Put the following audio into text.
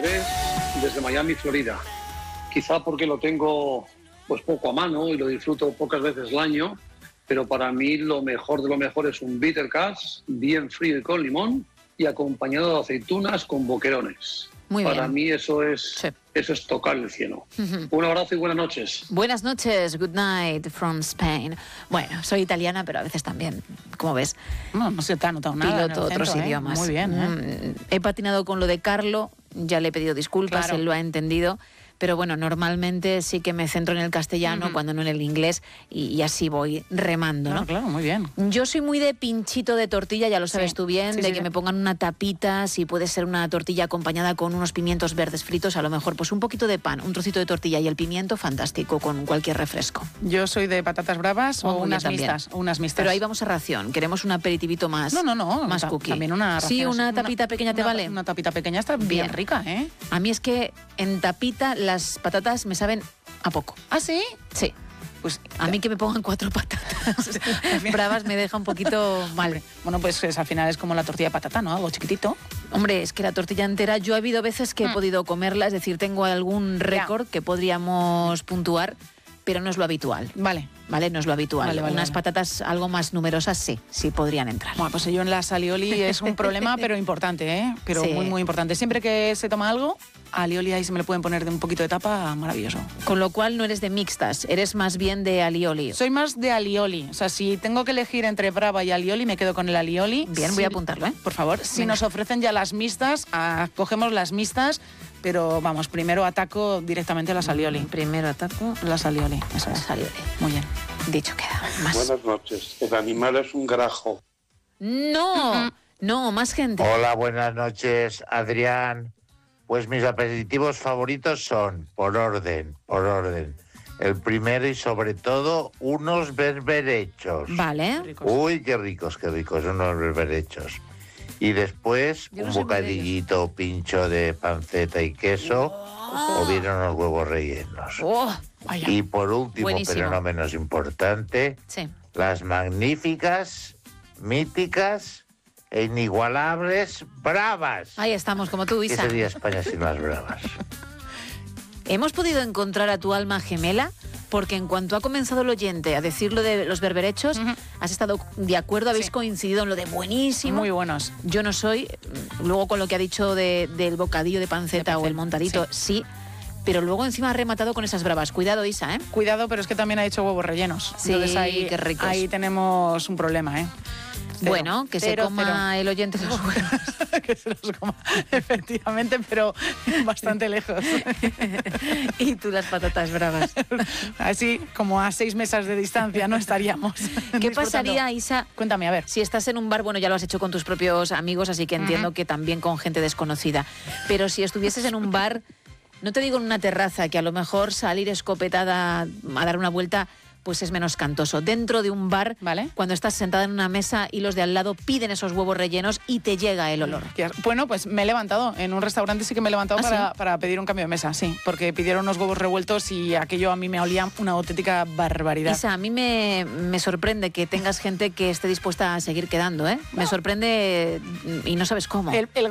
Andrés, desde Miami, Florida. Quizá porque lo tengo pues poco a mano y lo disfruto pocas veces al año, pero para mí lo mejor de lo mejor es un bitter cash, bien frío y con limón, y acompañado de aceitunas con boquerones. Muy para bien. mí eso es, Sí. eso es tocar el cielo. Un abrazo y buenas noches. Buenas noches, good night from Spain. Bueno, soy italiana, pero a veces también, como ves, No se te ha notado nada. piloto otros idiomas. Muy bien, He patinado con lo de Carlo, ya le he pedido disculpas, Claro. él lo ha entendido. Pero bueno, normalmente sí que me centro en el castellano, cuando no en el inglés, y así voy remando, ¿no? Claro, muy bien. Yo soy muy de pinchito de tortilla, ya lo sabes Sí, tú bien, sí, de sí, que sí. me pongan una tapita, si puede ser una tortilla acompañada con unos pimientos verdes fritos, a lo mejor pues un poquito de pan, un trocito de tortilla y el pimiento, fantástico, con cualquier refresco. Yo soy de patatas bravas o Muy unas bien también. mixtas. Unas mixtas. Pero ahí vamos a ración, queremos un aperitivito más. No. Más cookie. También una Sí, ración. una tapita pequeña te vale. Una tapita pequeña está bien Bien. rica, ¿eh? A mí es que en tapita las patatas me saben a poco. ¿Ah, sí? Sí. Pues A mí que me pongan 4 patatas bravas me deja un poquito mal. Bueno, pues al final es como la tortilla de patata, ¿no? Algo chiquitito. Hombre, es que la tortilla entera, yo ha habido veces que he podido comerla, es decir, tengo algún récord que podríamos puntuar, pero no es lo habitual. Vale. ¿Vale? No es lo habitual. Vale. Unas patatas algo más numerosas sí podrían entrar. Bueno, pues yo en las alioli es un problema, pero importante, ¿eh? Pero Sí. muy, muy importante. Siempre que se toma algo, alioli ahí se me le pueden poner de un poquito de tapa, maravilloso. Con lo cual no eres de mixtas, eres más bien de alioli. Soy más de alioli. O sea, si tengo que elegir entre brava y alioli, me quedo con el alioli. Bien, voy a apuntarlo, ¿eh? Por favor, si Venga. nos ofrecen ya las mixtas, cogemos las mixtas, pero vamos, primero ataco directamente las alioli. Primero ataco Las alioli, eso es. las alioli. Muy bien. Dicho queda. Más. Buenas noches. El animal es un grajo. No, más gente. Hola, buenas noches, Adrián. Pues mis aperitivos favoritos son, por orden. El primero y sobre todo, unos berberechos. Vale. Ricos. Uy, qué ricos, unos berberechos. Y después Yo no un soy muy de bocadillito pincho de panceta y queso o bien unos huevos rellenos. Oh, Vaya. Y por último, Buenísimo. pero no menos importante, sí. las magníficas, míticas e inigualables bravas. Ahí estamos, como tú, ¿Qué Isa. sería España sin las bravas? ¿Hemos podido encontrar a tu alma gemela? Porque en cuanto ha comenzado el oyente a decir lo de los berberechos, has estado de acuerdo, habéis Sí. coincidido en lo de buenísimo. Muy buenos. Yo no soy, luego con lo que ha dicho del bocadillo de panceta o el montadito, sí. Pero luego encima ha rematado con esas bravas. Cuidado, Isa, ¿eh? Cuidado, pero es que también ha hecho huevos rellenos. Sí, Entonces ahí, qué ricos. ahí tenemos un problema, ¿eh? Bueno, que se coma el oyente los huevos. Que se los coma, efectivamente, pero bastante lejos. Y tú las patatas bravas. Así como a 6 mesas de distancia no estaríamos. ¿Qué disfrutando. pasaría, Isa, Cuéntame, a ver. si estás en un bar? Bueno, ya lo has hecho con tus propios amigos, así que entiendo que también con gente desconocida. Pero si estuvieses en un bar, no te digo en una terraza, que a lo mejor salir escopetada a dar una vuelta pues es menos cantoso. Dentro de un bar, Vale. cuando estás sentada en una mesa y los de al lado piden esos huevos rellenos y te llega el olor. Bueno, pues me he levantado. En un restaurante sí que me he levantado ¿Ah, para pedir un cambio de mesa, sí. Porque pidieron unos huevos revueltos y aquello a mí me olía una auténtica barbaridad. Isa, a mí me sorprende que tengas gente que esté dispuesta a seguir quedando, ¿eh? Me sorprende y no sabes cómo. El